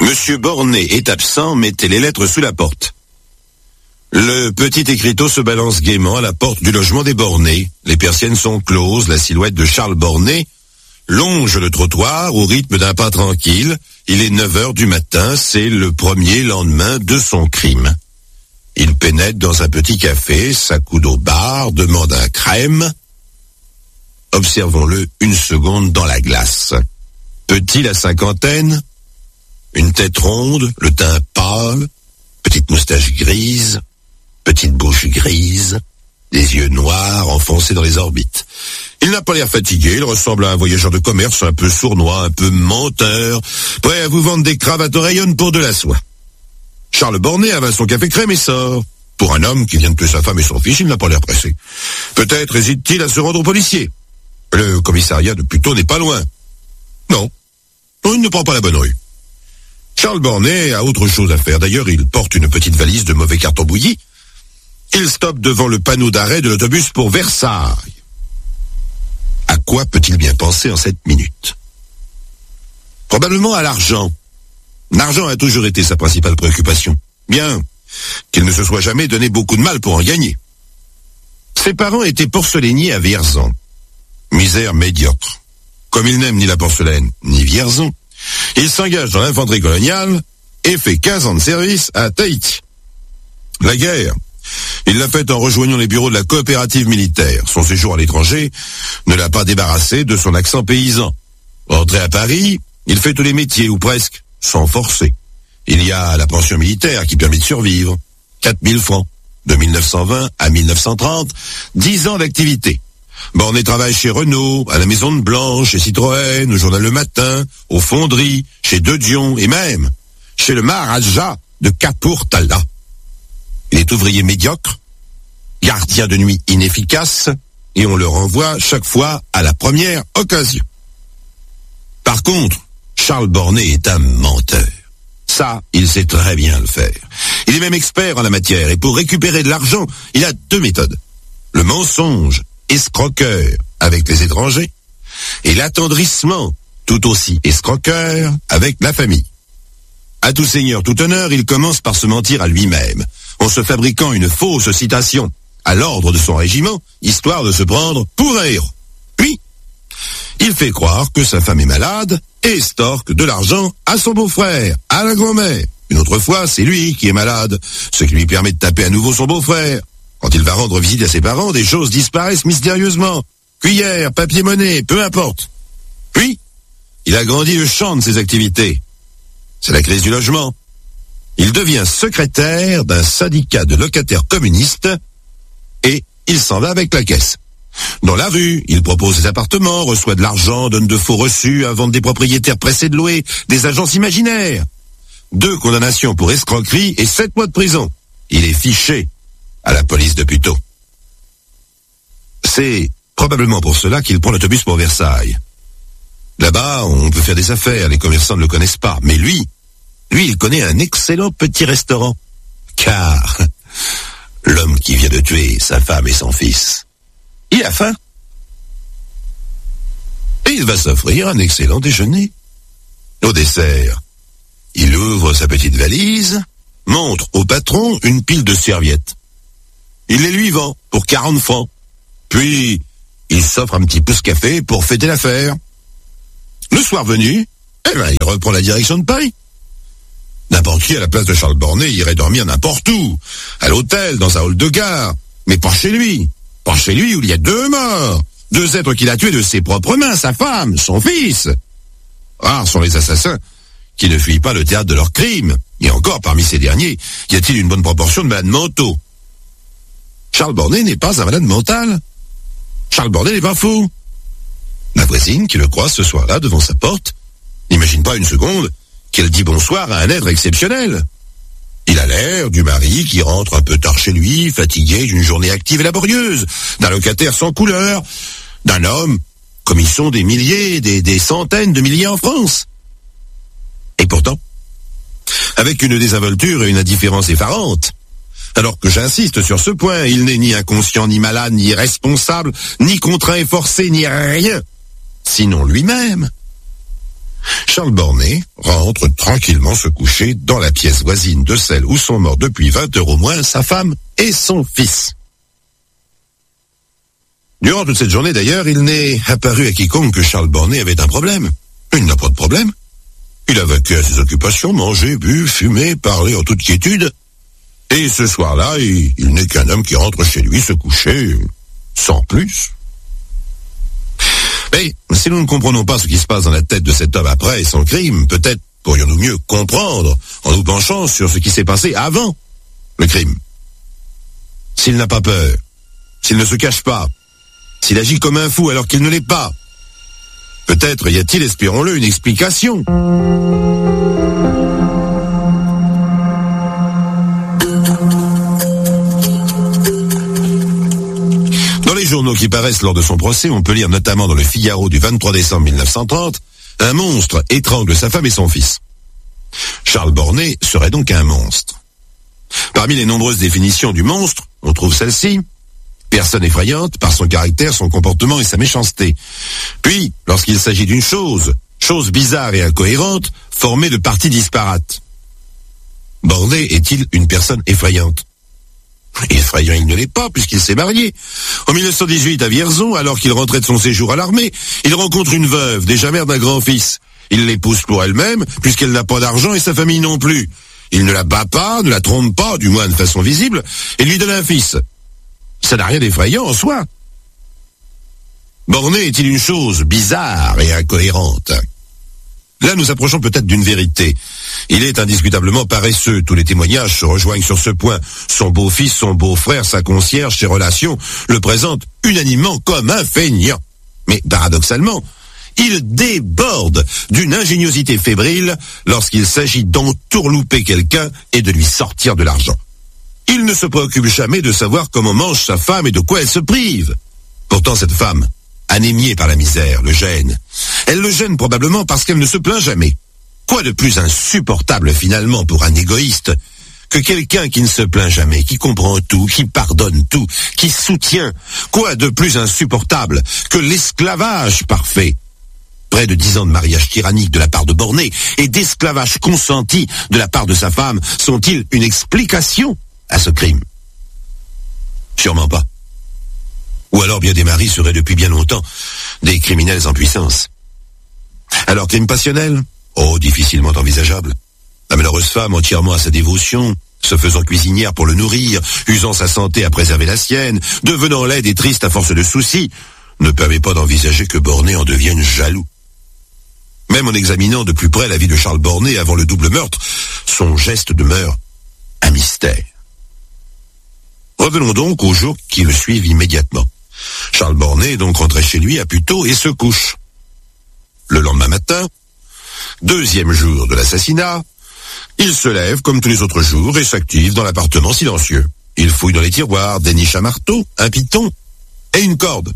Monsieur Bornet est absent, mettez les lettres sous la porte. Le petit écriteau se balance gaiement à la porte du logement des Bornet. Les persiennes sont closes, la silhouette de Charles Bornet longe le trottoir au rythme d'un pas tranquille. Il est 9h du matin, c'est le premier lendemain de son crime. Il pénètre dans un petit café, s'accoude au bar, demande un crème. Observons-le une seconde dans la glace. Petit, la cinquantaine, une tête ronde, le teint pâle, petite moustache grise, petite bouche grise, des yeux noirs enfoncés dans les orbites. Il n'a pas l'air fatigué, il ressemble à un voyageur de commerce un peu sournois, un peu menteur, prêt à vous vendre des cravates oreillonnes pour de la soie. Charles Bornet avale son café crème et sort. Pour un homme qui vient de tuer sa femme et son fils, il n'a pas l'air pressé. Peut-être hésite-t-il à se rendre au policier. Le commissariat de Puteaux n'est pas loin. Non, il ne prend pas la bonne rue. Charles Bornet a autre chose à faire. D'ailleurs, il porte une petite valise de mauvais carton bouilli. Il stoppe devant le panneau d'arrêt de l'autobus pour Versailles. À quoi peut-il bien penser en cette minute? Probablement à l'argent. L'argent a toujours été sa principale préoccupation. Bien qu'il ne se soit jamais donné beaucoup de mal pour en gagner. Ses parents étaient porcelainiers à Vierzon. Misère médiocre. Comme il n'aime ni la porcelaine, ni Vierzon, il s'engage dans l'infanterie coloniale et fait 15 ans de service à Tahiti. La guerre, il l'a faite en rejoignant les bureaux de la coopérative militaire. Son séjour à l'étranger ne l'a pas débarrassé de son accent paysan. Rentré à Paris, il fait tous les métiers, ou presque, sans forcer. Il y a la pension militaire qui permet de survivre. 4000 francs. De 1920 à 1930, 10 ans d'activité. Bornet travaille chez Renault, à la Maison de Blanche, chez Citroën, au Journal Le Matin, aux Fonderies, chez De Dion et même chez le Maharaja de Kapurthala. Il est ouvrier médiocre, gardien de nuit inefficace, et on le renvoie chaque fois à la première occasion. Par contre, Charles Bornet est un menteur. Ça, il sait très bien le faire. Il est même expert en la matière, et pour récupérer de l'argent, il a 2 méthodes. Le mensonge escroqueur avec les étrangers, et l'attendrissement tout aussi escroqueur avec la famille. À tout seigneur, tout honneur, il commence par se mentir à lui-même, en se fabriquant une fausse citation à l'ordre de son régiment, histoire de se prendre pour un héros. Puis, il fait croire que sa femme est malade et estorque de l'argent à son beau-frère, à la grand-mère. Une autre fois, c'est lui qui est malade, ce qui lui permet de taper à nouveau son beau-frère. Quand il va rendre visite à ses parents, des choses disparaissent mystérieusement. Cuillère, papier-monnaie, peu importe. Puis, il agrandit le champ de ses activités. C'est la crise du logement. Il devient secrétaire d'un syndicat de locataires communistes et il s'en va avec la caisse. Dans la rue, il propose des appartements, reçoit de l'argent, donne de faux reçus, invente des propriétaires pressés de louer, des agences imaginaires. 2 condamnations pour escroquerie et 7 mois de prison. Il est fiché à la police de Puteaux. C'est probablement pour cela qu'il prend l'autobus pour Versailles. Là-bas, on peut faire des affaires, les commerçants ne le connaissent pas. Mais lui, il connaît un excellent petit restaurant. Car l'homme qui vient de tuer sa femme et son fils, il a faim. Et il va s'offrir un excellent déjeuner. Au dessert, il ouvre sa petite valise, montre au patron une pile de serviettes. Il les lui vend pour 40 francs. Puis, il s'offre un petit pouce café pour fêter l'affaire. Le soir venu, il reprend la direction de Paris. N'importe qui à la place de Charles Bornet irait dormir n'importe où. À l'hôtel, dans un hall de gare. Mais pas chez lui. Pas chez lui où il y a 2 morts. 2 êtres qu'il a tués de ses propres mains, sa femme, son fils. Rares sont les assassins qui ne fuient pas le théâtre de leurs crimes. Et encore, parmi ces derniers, y a-t-il une bonne proportion de malades mentaux? Charles Bornet n'est pas un malade mental. Charles Bornet n'est pas fou. La voisine qui le croise ce soir-là devant sa porte n'imagine pas une seconde qu'elle dit bonsoir à un être exceptionnel. Il a l'air du mari qui rentre un peu tard chez lui, fatigué d'une journée active et laborieuse, d'un locataire sans couleur, d'un homme comme ils sont des milliers, des centaines de milliers en France. Et pourtant, avec une désinvolture et une indifférence effarante, alors que j'insiste sur ce point, il n'est ni inconscient, ni malade, ni irresponsable, ni contraint et forcé, ni rien, sinon lui-même. Charles Bornet rentre tranquillement se coucher dans la pièce voisine de celle où sont morts depuis 20 heures au moins sa femme et son fils. Durant toute cette journée d'ailleurs, il n'est apparu à quiconque que Charles Bornet avait un problème. Il n'a pas de problème. Il a vaqué à ses occupations, mangé, bu, fumé, parlé en toute quiétude. Et ce soir-là, il n'est qu'un homme qui rentre chez lui se coucher, sans plus. Mais si nous ne comprenons pas ce qui se passe dans la tête de cet homme après son crime, peut-être pourrions-nous mieux comprendre en nous penchant sur ce qui s'est passé avant le crime. S'il n'a pas peur, s'il ne se cache pas, s'il agit comme un fou alors qu'il ne l'est pas, peut-être y a-t-il, espérons-le, une explication. Dans les journaux qui paraissent lors de son procès, on peut lire notamment dans le Figaro du 23 décembre 1930, un monstre étrangle sa femme et son fils. Charles Bornet serait donc un monstre. Parmi les nombreuses définitions du monstre, on trouve celle-ci: personne effrayante par son caractère, son comportement et sa méchanceté. Puis, lorsqu'il s'agit d'une chose bizarre et incohérente, formée de parties disparates. Bornet est-il une personne effrayante? Effrayant, il ne l'est pas, puisqu'il s'est marié. En 1918, à Vierzon, alors qu'il rentrait de son séjour à l'armée, il rencontre une veuve, déjà mère d'un grand-fils. Il l'épouse pour elle-même, puisqu'elle n'a pas d'argent et sa famille non plus. Il ne la bat pas, ne la trompe pas, du moins de façon visible, et lui donne un fils. Ça n'a rien d'effrayant en soi. Bornet est-il une chose bizarre et incohérente? Là, nous approchons peut-être d'une vérité. Il est indiscutablement paresseux. Tous les témoignages se rejoignent sur ce point. Son beau-fils, son beau-frère, sa concierge, ses relations le présentent unanimement comme un feignant. Mais paradoxalement, il déborde d'une ingéniosité fébrile lorsqu'il s'agit d'entourlouper quelqu'un et de lui sortir de l'argent. Il ne se préoccupe jamais de savoir comment mange sa femme et de quoi elle se prive. Pourtant, cette femme, anémiée par la misère, le gêne. Elle le gêne probablement parce qu'elle ne se plaint jamais. Quoi de plus insupportable finalement pour un égoïste que quelqu'un qui ne se plaint jamais, qui comprend tout, qui pardonne tout, qui soutient? Quoi de plus insupportable que l'esclavage parfait? Près de 10 ans de mariage tyrannique de la part de Bornet et d'esclavage consenti de la part de sa femme sont-ils une explication à ce crime? Sûrement pas. Ou alors bien des maris seraient depuis bien longtemps des criminels en puissance. Alors crime passionnel? Oh, difficilement envisageable. La malheureuse femme, entièrement à sa dévotion, se faisant cuisinière pour le nourrir, usant sa santé à préserver la sienne, devenant laide et triste à force de soucis, ne permet pas d'envisager que Bornet en devienne jaloux. Même en examinant de plus près la vie de Charles Bornet avant le double meurtre, son geste demeure un mystère. Revenons donc aux jours qui le suivent immédiatement. Charles Bornet est donc rentré chez lui à plus tôt et se couche. Le lendemain matin, deuxième jour de l'assassinat, il se lève comme tous les autres jours et s'active dans l'appartement silencieux. Il fouille dans les tiroirs, déniche un marteau, un piton et une corde.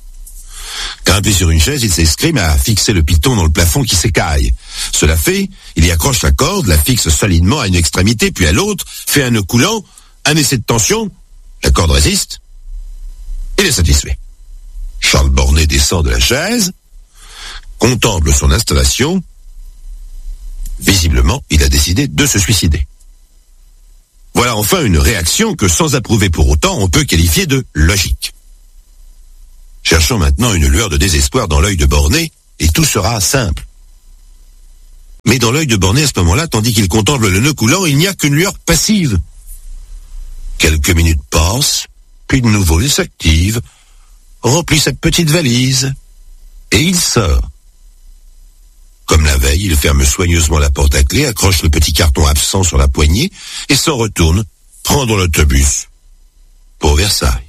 Grimpé sur une chaise, il s'escrime à fixer le piton dans le plafond qui s'écaille. Cela fait, il y accroche la corde, la fixe solidement à une extrémité, puis à l'autre, fait un nœud coulant, un essai de tension, la corde résiste, il est satisfait. Charles Bornet descend de la chaise, contemple son installation. Visiblement, il a décidé de se suicider. Voilà enfin une réaction que, sans approuver pour autant, on peut qualifier de logique. Cherchons maintenant une lueur de désespoir dans l'œil de Bornet, et tout sera simple. Mais dans l'œil de Bornet, à ce moment-là, tandis qu'il contemple le nœud coulant, il n'y a qu'une lueur passive. Quelques minutes passent, puis de nouveau il s'active, remplit sa petite valise, et il sort. Comme la veille, il ferme soigneusement la porte à clé, accroche le petit carton absent sur la poignée, et s'en retourne prendre l'autobus pour Versailles.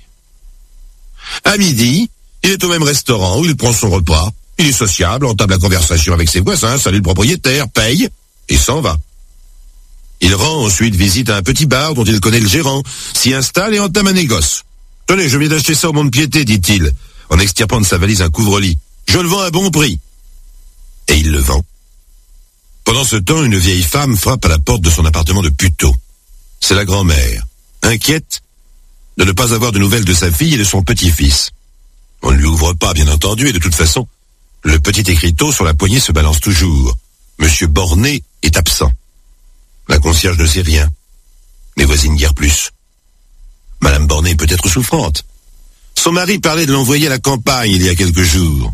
À midi, il est au même restaurant où il prend son repas, il est sociable, entame la conversation avec ses voisins, salue le propriétaire, paye, et s'en va. Il rend ensuite visite à un petit bar dont il connaît le gérant, s'y installe et entame un négoce. « Tenez, je viens d'acheter ça au mont-de-piété, dit-il, en extirpant de sa valise un couvre-lit. Je le vends à bon prix. » Et il le vend. Pendant ce temps, une vieille femme frappe à la porte de son appartement de Puteaux. C'est la grand-mère, inquiète de ne pas avoir de nouvelles de sa fille et de son petit-fils. On ne lui ouvre pas, bien entendu, et de toute façon, le petit écriteau sur la poignée se balance toujours. Monsieur Bornet est absent. La concierge ne sait rien. Les voisines guère plus. Madame Bornet est peut-être souffrante. Son mari parlait de l'envoyer à la campagne il y a quelques jours.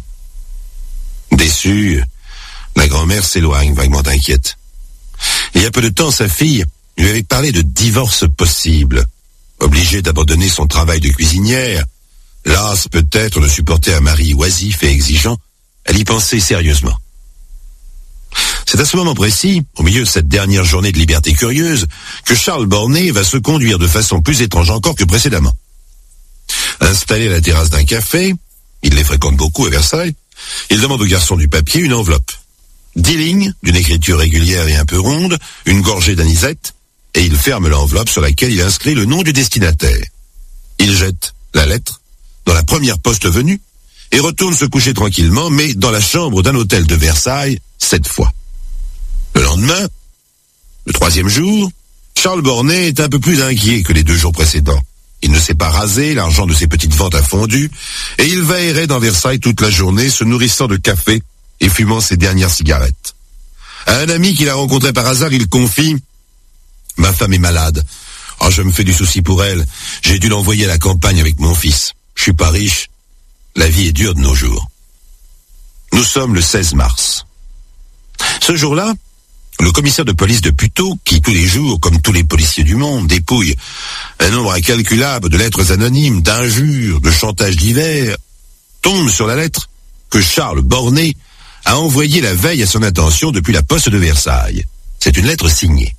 Déçue, la grand-mère s'éloigne, vaguement inquiète. Il y a peu de temps, sa fille lui avait parlé de divorce possible. Obligée d'abandonner son travail de cuisinière, lasse peut-être de supporter un mari oisif et exigeant, elle y pensait sérieusement. C'est à ce moment précis, au milieu de cette dernière journée de liberté curieuse, que Charles Bornet va se conduire de façon plus étrange encore que précédemment. Installé à la terrasse d'un café, il les fréquente beaucoup à Versailles, il demande au garçon du papier une enveloppe. 10 lignes, d'une écriture régulière et un peu ronde, une gorgée d'anisette, et il ferme l'enveloppe sur laquelle il inscrit le nom du destinataire. Il jette la lettre dans la première poste venue et retourne se coucher tranquillement, mais dans la chambre d'un hôtel de Versailles, cette fois. Le lendemain, le 3e jour, Charles Bornet est un peu plus inquiet que les 2 jours précédents. Il ne s'est pas rasé, l'argent de ses petites ventes a fondu, et il va errer dans Versailles toute la journée, se nourrissant de café et fumant ses dernières cigarettes. À un ami qu'il a rencontré par hasard, il confie « Ma femme est malade. Oh, je me fais du souci pour elle. J'ai dû l'envoyer à la campagne avec mon fils. Je suis pas riche. La vie est dure de nos jours. » Nous sommes le 16 mars. Ce jour-là, le commissaire de police de Puteaux, qui tous les jours, comme tous les policiers du monde, dépouille un nombre incalculable de lettres anonymes, d'injures, de chantages divers, tombe sur la lettre que Charles Bornet a envoyée la veille à son attention depuis la poste de Versailles. C'est une lettre signée.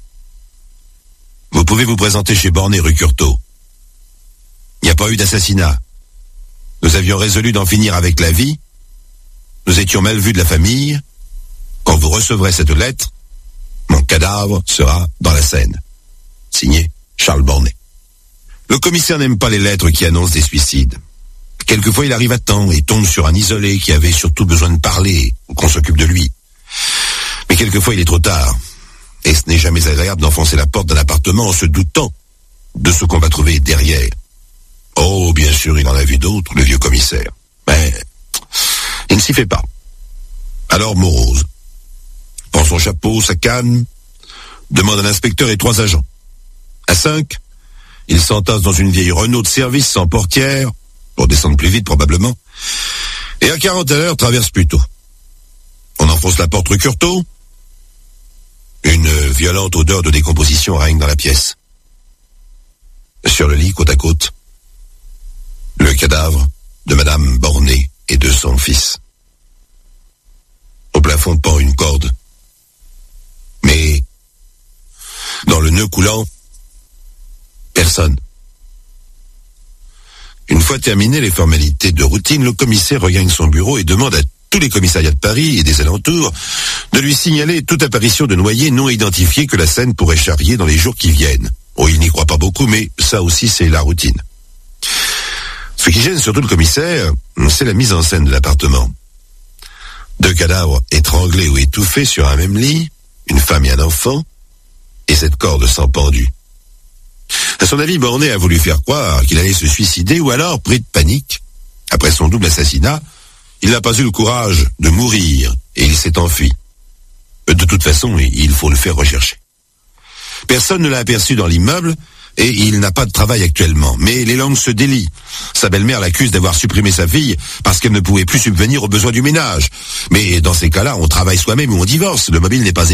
Vous pouvez vous présenter chez Bornet rue Curtot. Il n'y a pas eu d'assassinat. Nous avions résolu d'en finir avec la vie. Nous étions mal vus de la famille. Quand vous recevrez cette lettre, mon cadavre sera dans la Seine. Signé Charles Bornet. Le commissaire n'aime pas les lettres qui annoncent des suicides. Quelquefois, il arrive à temps et tombe sur un isolé qui avait surtout besoin de parler ou qu'on s'occupe de lui. Mais quelquefois, il est trop tard. Et ce n'est jamais agréable d'enfoncer la porte d'un appartement en se doutant de ce qu'on va trouver derrière. Oh, bien sûr, il en a vu d'autres, le vieux commissaire. Mais il ne s'y fait pas. Alors, morose. Prend son chapeau, sa canne, demande un inspecteur et 3 agents. À 5, il s'entasse dans une vieille Renault de service sans portière, pour descendre plus vite probablement, et à 40 à l'heure traverse Puteaux. On enfonce la porte rue Curtot. Une violente odeur de décomposition règne dans la pièce. Sur le lit, côte à côte, le cadavre de Madame Bornet et de son fils. Au plafond pend une corde. Mais, dans le nœud coulant, personne. Une fois terminées les formalités de routine, le commissaire regagne son bureau et demande à tous les commissariats de Paris et des alentours de lui signaler toute apparition de noyés non identifiés que la Seine pourrait charrier dans les jours qui viennent. Oh, il n'y croit pas beaucoup, mais ça aussi c'est la routine. Ce qui gêne surtout le commissaire, c'est la mise en scène de l'appartement. 2 cadavres étranglés ou étouffés sur un même lit, une femme et un enfant, et cette corde sans pendu. À son avis, Bornet a voulu faire croire qu'il allait se suicider, ou alors, pris de panique, après son double assassinat, il n'a pas eu le courage de mourir, et il s'est enfui. De toute façon, il faut le faire rechercher. Personne ne l'a aperçu dans l'immeuble, et il n'a pas de travail actuellement. Mais les langues se délient. Sa belle-mère l'accuse d'avoir supprimé sa fille parce qu'elle ne pouvait plus subvenir aux besoins du ménage. Mais dans ces cas-là, on travaille soi-même ou on divorce. Le mobile n'est pas